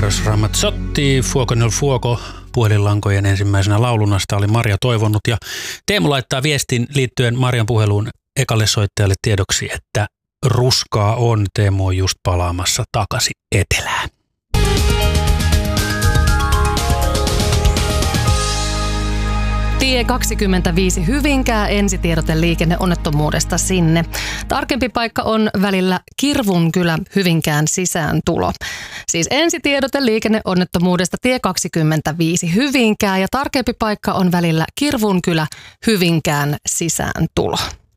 Eros Ramazzotti, Fuoco nel Fuoco, puhelinlankojen ensimmäisenä laulunasta oli Marja toivonut. Ja Teemu laittaa viestin liittyen Marjan puheluun ekalle soittajalle tiedoksi, että ruskaa on. Teemu on just palaamassa takaisin etelään. Tie 25 Hyvinkää, ensitiedote liikenneonnettomuudesta sinne. Tarkempi paikka on välillä Kirvunkylä Hyvinkään sisääntulo. Siis ensitiedote liikenneonnettomuudesta tie 25 Hyvinkää ja tarkempi paikka on välillä Kirvunkylä Hyvinkään sisääntulo.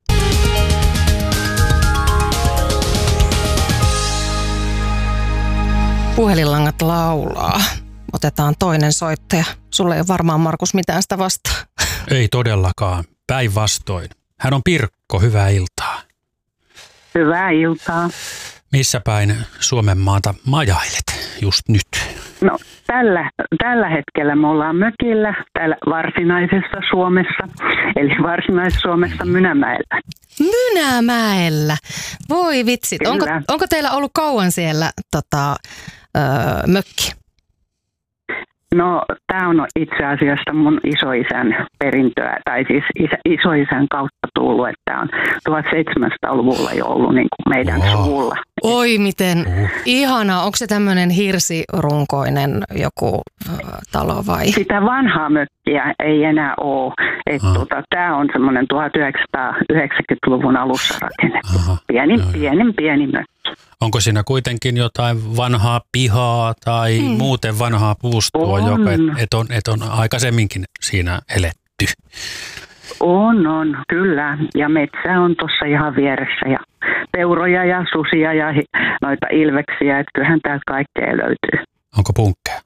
Puhelinlangat laulaa. Otetaan toinen soittaja. Sulle ei ole varmaan, Markus, mitään sitä vastaa. Ei todellakaan. Päinvastoin. Hän on Pirkko. Hyvää iltaa. Hyvää iltaa. Missä päin Suomen maata majailet just nyt? No tällä hetkellä me ollaan mökillä täällä varsinaisessa Suomessa, eli Varsinais-Suomessa Mynämäellä. Mynämäellä? Voi vitsit. Onko teillä ollut kauan siellä mökki? No, tämä on itse asiassa mun isoisän perintöä, tai siis isoisän kautta tullut, että tämä on 1700-luvulla jo ollut niin kuin meidän suvulla. Oi miten ihanaa. Onko se tämmöinen hirsirunkoinen joku talo vai? Sitä vanhaa mökkiä ei enää ole. Tämä on semmoinen 1990-luvun alussa rakennettu. Pieni mökki. Onko siinä kuitenkin jotain vanhaa pihaa tai muuten vanhaa puustoa, joka et on aikaisemminkin siinä eletty? On, kyllä. Ja metsä on tuossa ihan vieressä ja peuroja ja susia ja noita ilveksiä, että kyllähän täältä kaikkea löytyy. Onko punkkeja?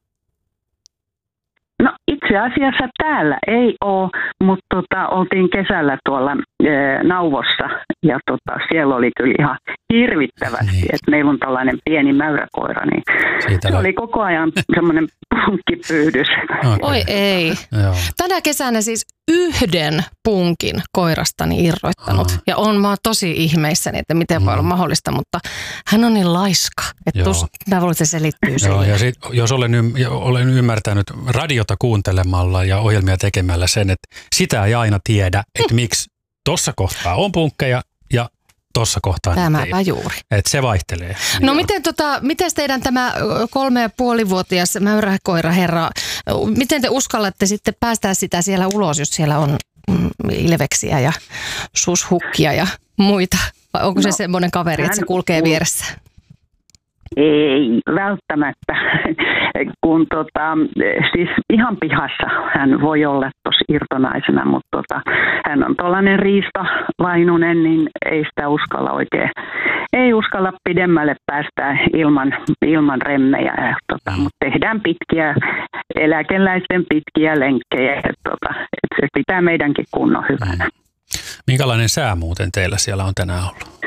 No itse asiassa täällä ei ole, mutta oltiin kesällä tuolla Nauvossa ja siellä oli kyllä ihan hirvittävästi, että meillä on tällainen pieni mäyräkoira, niin se oli koko ajan semmoinen punkkipyydys. Okay. Oi ei. Joo. Tänä kesänä siis yhden punkin koirastani irroittanut ja mä oon tosi ihmeissäni, että miten voi olla mahdollista, mutta hän on niin laiska, että mä voin, että se selittyy siihen. Joo, ja jos olen ymmärtänyt radiota kuuntelemalla ja ohjelmia tekemällä sen, että sitä ei aina tiedä, että miksi tuossa kohtaa on punkkeja ja tuossa kohtaa tämäpä juuri. Että se vaihtelee. No miten teidän tämä 3,5-vuotias mäyräkoira herra, miten te uskallatte sitten päästää sitä siellä ulos, jos siellä on ilveksiä ja sushukkia ja muita? Vai onko se semmoinen kaveri, että se kulkee vieressä? Ei välttämättä, kun siis ihan pihassa hän voi olla tosi irtonaisena, mutta hän on tuollainen riistovainunen, niin ei sitä ei uskalla pidemmälle päästää ilman remmejä, mutta tehdään eläkeläisten pitkiä lenkkejä, että se pitää meidänkin kunnon hyvänä. Minkälainen sää muuten teillä siellä on tänään ollut?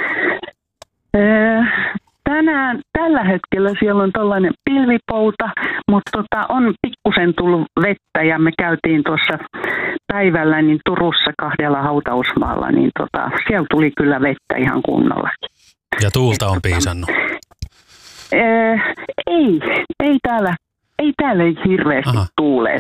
Tällä hetkellä siellä on tällainen pilvipouta, mutta on pikkusen tullut vettä ja me käytiin tuossa päivällä niin Turussa 2 hautausmaalla, niin siellä tuli kyllä vettä ihan kunnollakin. Ja tuulta on piisannut? Ei täällä hirveästi tuulee.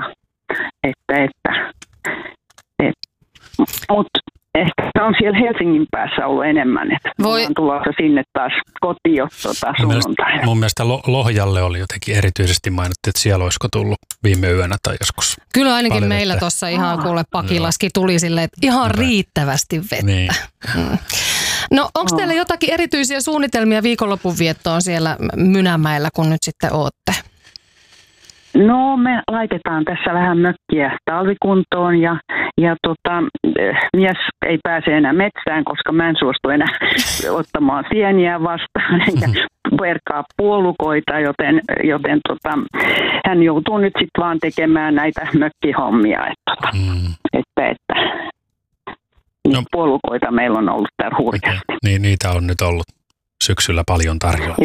Mutta ehkä on siellä Helsingin päässä ollut enemmän, että voidaan tulossa sinne taas kotiin sunnuntaina. Mun mielestä Lohjalle oli jotenkin erityisesti mainittu, että siellä olisiko tullut viime yönä tai joskus. Kyllä ainakin meillä tuossa ihan Pakilaski tuli silleen, että ihan riittävästi vettä. Niin. No onko teillä jotakin erityisiä suunnitelmia viikonlopun viettoon siellä Mynämäellä, kun nyt sitten ootte? No me laitetaan tässä vähän mökkiä talvikuntoon ja mies ei pääse enää metsään, koska mä en suostu enää ottamaan sieniä vastaan enkä verkaa puolukoita, joten hän joutuu nyt sitten vaan tekemään näitä mökkihommia. Puolukoita meillä on ollut täällä hurjasti. Niin, niitä on nyt ollut syksyllä paljon tarjolla.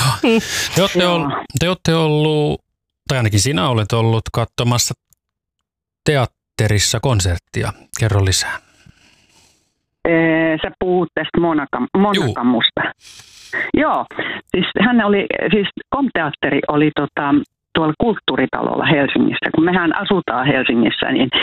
Te olette ollut, tai ainakin sinä olet ollut katsomassa teatterissa konserttia. Kerro lisää. Sä puhut tästä Monakammusta. Joo, siis Kom-teatteri oli tuolla Kulttuuritalolla Helsingissä. Kun mehän asutaan Helsingissä,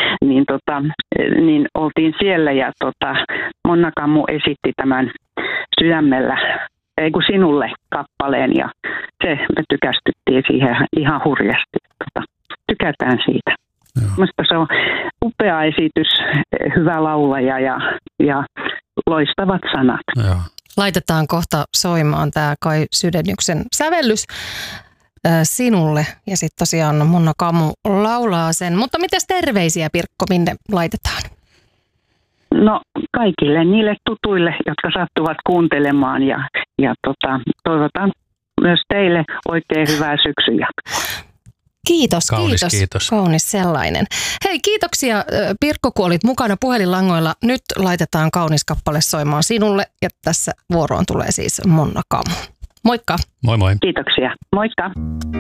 niin oltiin siellä ja Monna Kammu esitti tämän Sydämellä, ei kun sinulle kappaleen ja me tykästyttiin siihen ihan hurjasti. Tykätään siitä. Minusta se on upea esitys, hyvä laulaja ja loistavat sanat. Joo. Laitetaan kohta soimaan tämä Kai Sydeniuksen sävellys sinulle ja sitten tosiaan Monna Kammu laulaa sen. Mutta mitäs terveisiä, Pirkko, minne laitetaan? No kaikille niille tutuille, jotka sattuvat kuuntelemaan ja toivotan myös teille oikein hyvää syksyn jatkoa. Kiitos. Kaunis sellainen. Hei, kiitoksia Pirkko, kun olit mukana puhelinlangoilla. Nyt laitetaan kaunis kappale soimaan sinulle ja tässä vuoroon tulee siis Monna Kammu. Moikka. Moi moi. Kiitoksia. Moikka.